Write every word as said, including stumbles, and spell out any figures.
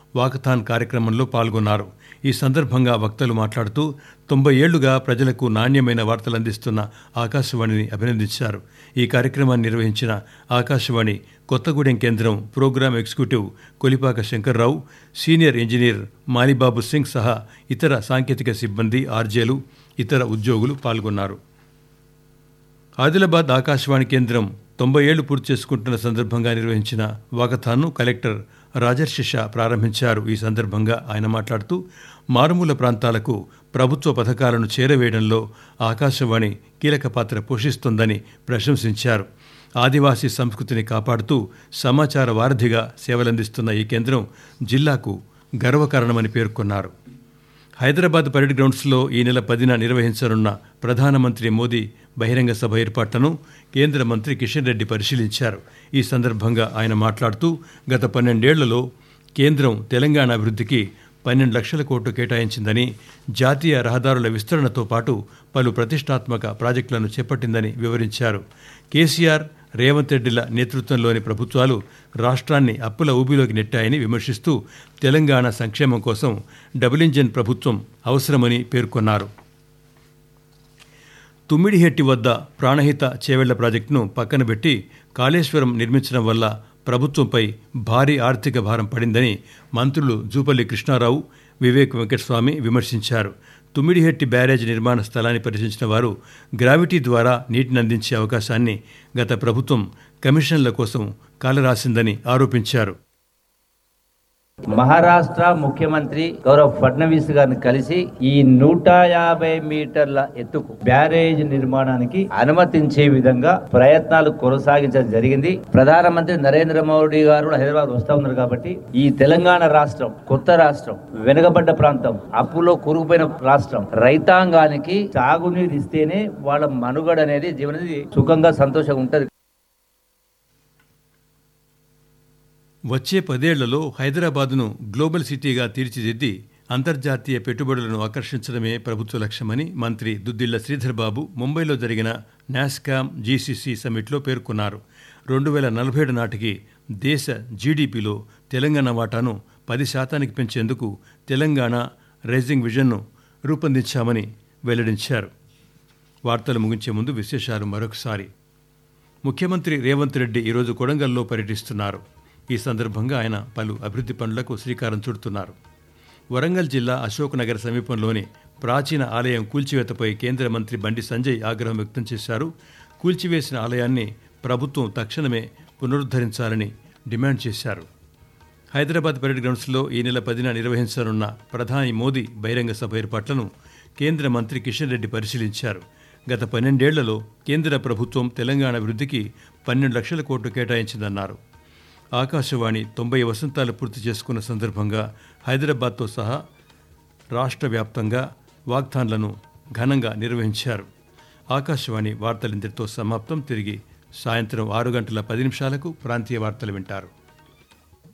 Walkathon కార్యక్రమంలో పాల్గొన్నారు. ఈ సందర్భంగా వక్తలు మాట్లాడుతూ తొంభై ఏళ్లుగా ప్రజలకు నాణ్యమైన వార్తలు అందిస్తున్న ఆకాశవాణిని అభినందించారు. ఈ కార్యక్రమాన్ని నిర్వహించిన ఆకాశవాణి కొత్తగూడెం కేంద్రం programme executive Kolipaka Shankarrao, senior engineer Malibabu Singh సహా ఇతర సాంకేతిక సిబ్బంది, ఆర్జేలు, ఇతర ఉద్యోగులు పాల్గొన్నారు. ఆదిలాబాద్ ఆకాశవాణి కేంద్రం తొంభై ఏళ్లు పూర్తి చేసుకుంటున్న సందర్భంగా నిర్వహించిన వాకథాన్ను కలెక్టర్ రాజర్షి షా ప్రారంభించారు. ఈ సందర్భంగా ఆయన మాట్లాడుతూ మారుమూల ప్రాంతాలకు ప్రభుత్వ పథకాలను చేరవేయడంలో ఆకాశవాణి కీలక పాత్ర పోషిస్తోందని ప్రశంసించారు. ఆదివాసీ సంస్కృతిని కాపాడుతూ సమాచార వారధిగా సేవలందిస్తున్న ఈ కేంద్రం జిల్లాకు గర్వకారణమని పేర్కొన్నారు. హైదరాబాద్ పరేడ్ గ్రౌండ్స్లో ఈ నెల పదిన నిర్వహించనున్న ప్రధానమంత్రి మోదీ బహిరంగ సభ ఏర్పాట్లను కేంద్ర మంత్రి కిషన్ రెడ్డి పరిశీలించారు. ఈ సందర్భంగా ఆయన మాట్లాడుతూ గత పన్నెండేళ్లలో కేంద్రం తెలంగాణ అభివృద్ధికి పన్నెండు లక్షల కోట్లు కేటాయించిందని, జాతీయ రహదారుల విస్తరణతో పాటు పలు ప్రతిష్టాత్మక ప్రాజెక్టులను చేపట్టిందని వివరించారు. కేసీఆర్, రేవంత్ రెడ్డిల నేతృత్వంలోని ప్రభుత్వాలు రాష్ట్రాన్ని అప్పుల ఊబిలోకి నెట్టాయని విమర్శిస్తూ తెలంగాణ సంక్షేమం కోసం డబుల్ ఇంజిన్ ప్రభుత్వం అవసరమని పేర్కొన్నారు. తుమ్మిడిహెట్టి వద్ద ప్రాణహిత చేవెళ్ల ప్రాజెక్టును పక్కన పెట్టి కాళేశ్వరం నిర్మించడం వల్ల ప్రభుత్వంపై భారీ ఆర్థిక భారం పడిందని మంత్రులు జూపల్లి కృష్ణారావు, వివేక్ వెంకటస్వామి విమర్శించారు. తుమ్మిడిహెట్టి బ్యారేజ్ నిర్మాణ స్థలాన్ని పరిశీలించిన వారు గ్రావిటీ ద్వారా నీటిని అందించే అవకాశాన్ని గత ప్రభుత్వం కమిషన్ల కోసం కాలరాసిందని ఆరోపించారు. మహారాష్ట్ర ముఖ్యమంత్రి గౌరవ్ ఫడ్నవీస్ గారిని కలిసి ఈ నూట యాభై మీటర్ల ఎత్తుకు బ్యారేజ్ నిర్మాణానికి అనుమతించే విధంగా ప్రయత్నాలు కొనసాగించడం జరిగింది. ప్రధానమంత్రి నరేంద్ర మోడీ గారు హైదరాబాద్ వస్తా ఉన్నారు కాబట్టి ఈ తెలంగాణ రాష్ట్రం, కొత్త రాష్ట్రం, వెనుకబడ్డ ప్రాంతం, అప్పులో కూరుకుపోయిన రాష్ట్రం రైతాంగానికి సాగునీరు ఇస్తేనే వాళ్ళ మనుగడ అనేది జీవన సుఖంగా సంతోషంగా ఉంటది. వచ్చే పదేళ్లలో హైదరాబాద్ను గ్లోబల్ సిటీగా తీర్చిదిద్ది అంతర్జాతీయ పెట్టుబడులను ఆకర్షించడమే ప్రభుత్వ లక్ష్యమని మంత్రి దుద్దిళ్ల శ్రీధర్ బాబు ముంబైలో జరిగిన నాస్కామ్ జీసీసీ సమ్మిట్లో పేర్కొన్నారు. రెండు వేల నలభై ఏడు నాటికి దేశ జీడీపీలో తెలంగాణ వాటాను పది శాతానికి పెంచేందుకు తెలంగాణ రైజింగ్ విజన్ను రూపొందించామని వెల్లడించారు. వార్తలు ముగించే ముందు విశేషాలు మరొకసారి. ముఖ్యమంత్రి రేవంత్ రెడ్డి ఈరోజు కొడంగల్లో పర్యటిస్తున్నారు. ఈ సందర్భంగా ఆయన పలు అభివృద్ధి పనులకు శ్రీకారం చుడుతున్నారు. వరంగల్ జిల్లా అశోక్ నగర్ సమీపంలోని ప్రాచీన ఆలయం కూల్చివేతపై కేంద్ర మంత్రి బండి సంజయ్ ఆగ్రహం వ్యక్తం చేశారు. కూల్చివేసిన ఆలయాన్ని ప్రభుత్వం తక్షణమే పునరుద్ధరించాలని డిమాండ్ చేశారు. హైదరాబాద్ పరేడ్ గ్రౌండ్స్లో ఈ నెల పదిన నిర్వహించనున్న ప్రధాని మోదీ బహిరంగ సభ ఏర్పాట్లను కేంద్ర మంత్రి కిషన్ రెడ్డి పరిశీలించారు. గత పన్నెండేళ్లలో కేంద్ర ప్రభుత్వం తెలంగాణ అభివృద్ధికి పన్నెండు లక్షల కోట్లు కేటాయించిందన్నారు. ఆకాశవాణి తొంభై వసంతాలు పూర్తి చేసుకున్న సందర్భంగా హైదరాబాద్తో సహా రాష్ట్ర వ్యాప్తంగా వాగ్దాన్లను ఘనంగా నిర్వహించారు. ఆకాశవాణి వార్తలింతటితో సమాప్తం. తిరిగి సాయంత్రం ఆరు గంటల పది నిమిషాలకు ప్రాంతీయ వార్తలు వింటారు.